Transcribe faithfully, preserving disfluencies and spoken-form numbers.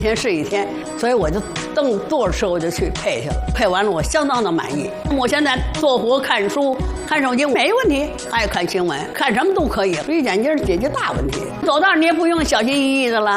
一天是一天，所以我就等多少时候我就去配去了。配完了，我相当的满意。我现在做活看书、看手机没问题，爱看新闻，看什么都可以。一眼镜解决大问题，走道你也不用小心翼翼的了。